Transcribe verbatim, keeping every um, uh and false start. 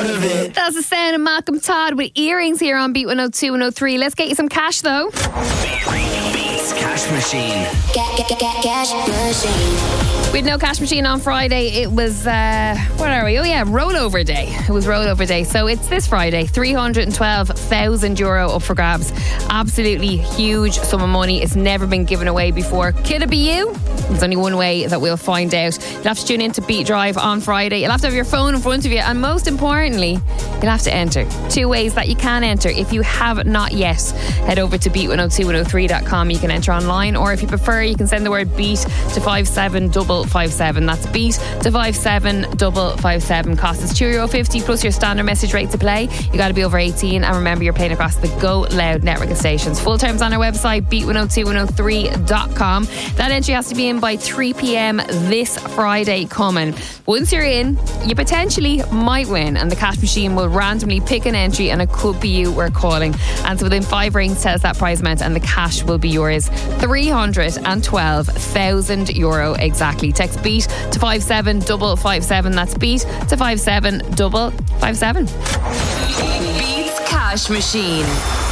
out of it. That's the sound of Malcolm Todd with Earrings here on Beat one oh two, one oh three. Let's get you some cash though. Beats Cash Machine. Get, get, get, get, cash machine. We had no cash machine on Friday. It was, uh, what are we? Oh yeah, rollover day. It was rollover day. So it's this Friday, three hundred twelve thousand euro up for grabs. Absolutely huge sum of money. It's never been given away before. Could it be you? There's only one way that we'll find out. You'll have to tune in to Beat Drive on Friday. You'll have to have your phone in front of you. And most importantly, you'll have to enter. Two ways that you can enter. If you have not yet, head over to beat one oh two one oh three dot com. You can enter online. Or if you prefer, you can send the word beat to five seven five five seven. That's beat to five seven five five seven. Cost is two euro fifty plus your standard message rate to play. You got to be over eighteen. And remember, you're playing across the Go Loud network of stations. Full terms on our website, beat one oh two one oh three dot com. That entry has to be in by three p.m. this Friday coming. Once you're in, you potentially might win, and the cash machine will randomly pick an entry, and it could be you we're calling. And so within five rings, tell us that prize amount, and the cash will be yours. three hundred twelve thousand euro exactly. Text beat to five seven five five seven. That's beat to five seven five five seven. Beats Cash Machine.